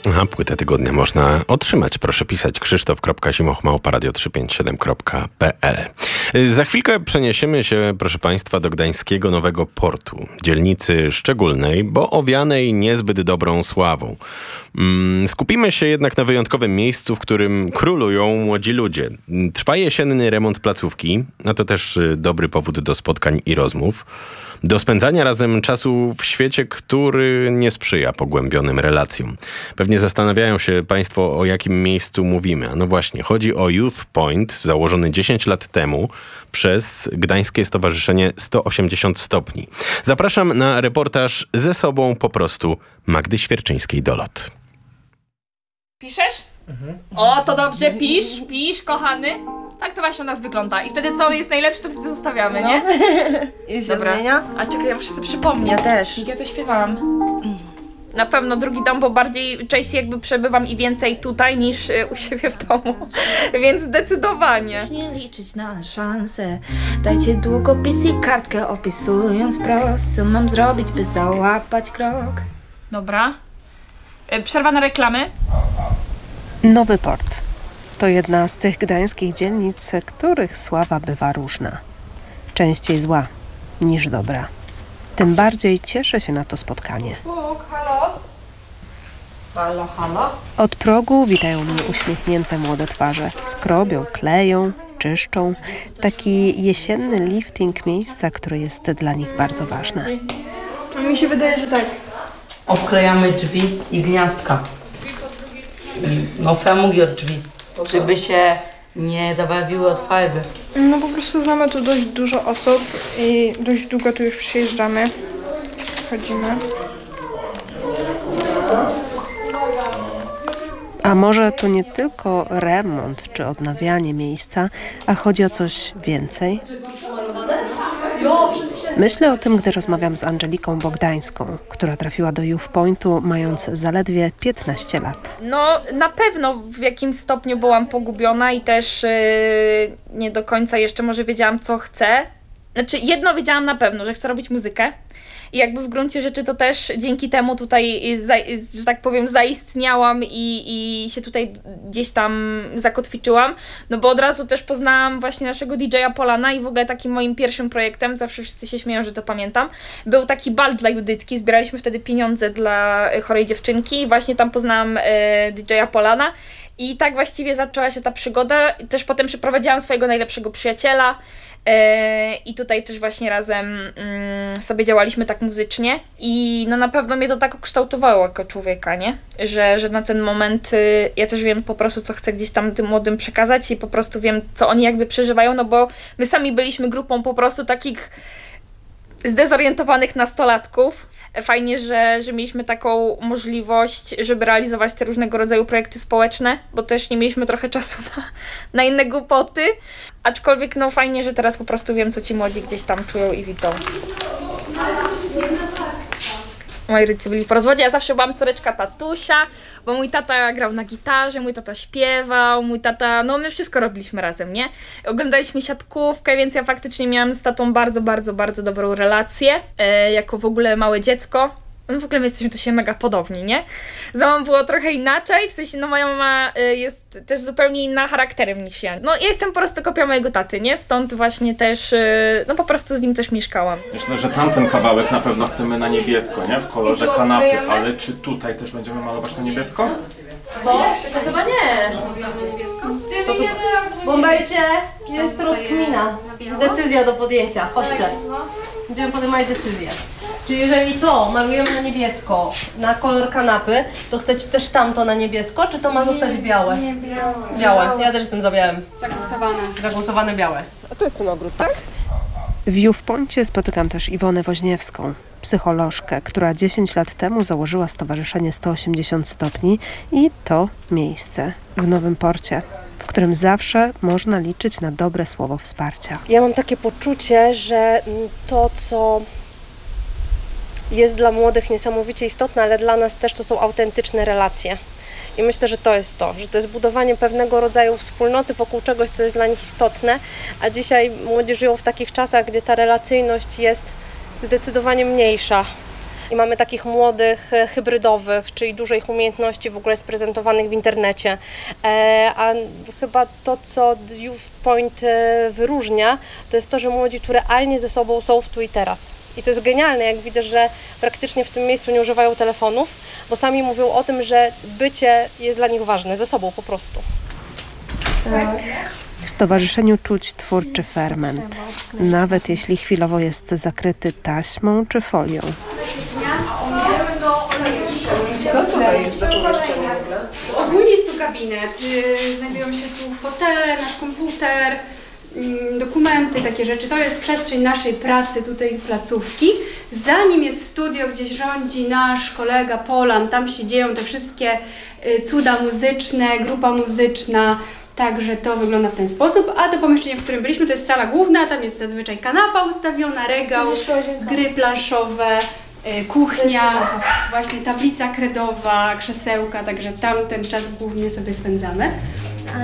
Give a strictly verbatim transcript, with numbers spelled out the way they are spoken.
A płytę tygodnia można otrzymać. Proszę pisać krzysztof kropka zimoch małpa radio trzysta pięćdziesiąt siedem kropka p l. Za chwilkę przeniesiemy się, proszę Państwa, do gdańskiego Nowego Portu. Dzielnicy szczególnej, bo owianej niezbyt dobrą sławą. Skupimy się jednak na wyjątkowym miejscu, w którym królują młodzi ludzie. Trwa jesienny remont placówki, a to też dobry powód do spotkań i rozmów. Do spędzania razem czasu w świecie, który nie sprzyja pogłębionym relacjom. Pewnie zastanawiają się Państwo, o jakim miejscu mówimy. A no właśnie, chodzi o Youth Point, założony dziesięć lat temu przez Gdańskie Stowarzyszenie sto osiemdziesiąt stopni. Zapraszam na reportaż ze sobą po prostu Magdy Świerczyńskiej-Dolot. Piszesz? Mhm. O, to dobrze, pisz, pisz, kochany. Tak to właśnie u nas wygląda. I wtedy co jest najlepsze, to wtedy zostawiamy, no. Nie? I się Dobra. zmienia? A czekaj, ja muszę sobie przypomnieć. Ja też. Jak ja to śpiewałam. Na pewno drugi dom, bo bardziej częściej jakby przebywam i więcej tutaj niż y, u siebie w domu. Więc zdecydowanie. Nie liczyć na szanse. Dajcie długopis i kartkę, opisując prost, co mam zrobić, by załapać krok. Dobra. Y, przerwa na reklamy. Nowy Port to jedna z tych gdańskich dzielnic, których sława bywa różna. Częściej zła niż dobra. Tym bardziej cieszę się na to spotkanie. Bóg, halo? Halo, halo? Od progu witają mnie uśmiechnięte młode twarze. Skrobią, kleją, czyszczą. Taki jesienny lifting miejsca, które jest dla nich bardzo ważne. Mi się wydaje, że tak. Obklejamy drzwi i gniazdka. I no framugi od drzwi, żeby się nie zabarwiły od farby. No po prostu znamy tu dość dużo osób i dość długo tu już przyjeżdżamy. Chodzimy. A może to nie tylko remont czy odnawianie miejsca, a chodzi o coś więcej? Myślę o tym, gdy rozmawiam z Angeliką Bogdańską, która trafiła do Youth Pointu mając zaledwie piętnaście lat. No na pewno w jakimś stopniu byłam pogubiona i też yy, nie do końca jeszcze może wiedziałam, co chcę. Znaczy jedno wiedziałam na pewno, że chcę robić muzykę. I jakby w gruncie rzeczy to też dzięki temu tutaj, że tak powiem, zaistniałam i, i się tutaj gdzieś tam zakotwiczyłam, no bo od razu też poznałam właśnie naszego D J a Polana i w ogóle takim moim pierwszym projektem, zawsze wszyscy się śmieją, że to pamiętam, był taki bal dla Judytki, zbieraliśmy wtedy pieniądze dla chorej dziewczynki i właśnie tam poznałam e, D J a Polana i tak właściwie zaczęła się ta przygoda. Też potem przyprowadziłam swojego najlepszego przyjaciela, i tutaj też właśnie razem mm, sobie działaliśmy tak muzycznie i no na pewno mnie to tak ukształtowało jako człowieka, nie? Że, że na ten moment y, ja też wiem po prostu, co chcę gdzieś tam tym młodym przekazać i po prostu wiem, co oni jakby przeżywają, no bo my sami byliśmy grupą po prostu takich zdezorientowanych nastolatków. Fajnie, że, że mieliśmy taką możliwość, żeby realizować te różnego rodzaju projekty społeczne, bo też nie mieliśmy trochę czasu na, na inne głupoty. Aczkolwiek no fajnie, że teraz po prostu wiem, co ci młodzi gdzieś tam czują i widzą. Moi rodzice byli po rozwodzie, ja zawsze byłam córeczka tatusia, bo mój tata grał na gitarze, mój tata śpiewał, mój tata, no my wszystko robiliśmy razem, nie? Oglądaliśmy siatkówkę, więc ja faktycznie miałam z tatą bardzo, bardzo, bardzo dobrą relację, e, jako w ogóle małe dziecko. No w ogóle my jesteśmy tu się mega podobni, nie? Z mamą było trochę inaczej, w sensie no moja mama y, jest też zupełnie inna charakterem niż ja. No ja jestem po prostu kopią mojego taty, nie? Stąd właśnie też, y, no po prostu z nim też mieszkałam. Myślę, że tamten kawałek na pewno chcemy na niebiesko, nie? W kolorze kanapy, ale czy tutaj też będziemy malować na niebiesko? Bo? To chyba nie. To chyba... Bombajcie, jest rozkmina. Decyzja do podjęcia. Chodźcie. Będziemy podejmować decyzję. Czyli jeżeli to malujemy na niebiesko, na kolor kanapy, to chcecie też tamto na niebiesko, czy to ma zostać białe? Nie, białe. Białe. Ja też jestem za białym. Zagłosowane. Zagłosowane białe. A to jest ten ogród, tak? W Youth Poincie spotykam też Iwonę Woźniewską, psycholożkę, która dziesięć lat temu założyła Stowarzyszenie sto osiemdziesiąt stopni i to miejsce w Nowym Porcie, w którym zawsze można liczyć na dobre słowo wsparcia. Ja mam takie poczucie, że to, co jest dla młodych niesamowicie istotne, ale dla nas też to są autentyczne relacje. I myślę, że to jest to, że to jest budowanie pewnego rodzaju wspólnoty wokół czegoś, co jest dla nich istotne, a dzisiaj młodzi żyją w takich czasach, gdzie ta relacyjność jest zdecydowanie mniejsza. I mamy takich młodych, hybrydowych, czyli dużo ich umiejętności w ogóle jest prezentowanych w internecie. A chyba to, co Youth Point wyróżnia, to jest to, że młodzi tu realnie ze sobą są w tu i teraz. I to jest genialne, jak widzę, że praktycznie w tym miejscu nie używają telefonów, bo sami mówią o tym, że bycie jest dla nich ważne, ze sobą po prostu. W stowarzyszeniu czuć twórczy ferment, nawet jeśli chwilowo jest zakryty taśmą czy folią. Co tutaj jest za pomieszczenie w ogóle? Ogólnie jest tu gabinet, yy, znajdują się tu fotele, nasz komputer, yy, dokumenty, takie rzeczy. To jest przestrzeń naszej pracy, tutaj placówki. Za nim jest studio, gdzie rządzi nasz kolega Polan, tam się dzieją te wszystkie yy, cuda muzyczne, grupa muzyczna. Także to wygląda w ten sposób, a to pomieszczenie, w którym byliśmy, to jest sala główna, tam jest zazwyczaj kanapa ustawiona, regał, gry planszowe, kuchnia, właśnie tablica kredowa, krzesełka, także tam ten czas głównie sobie spędzamy.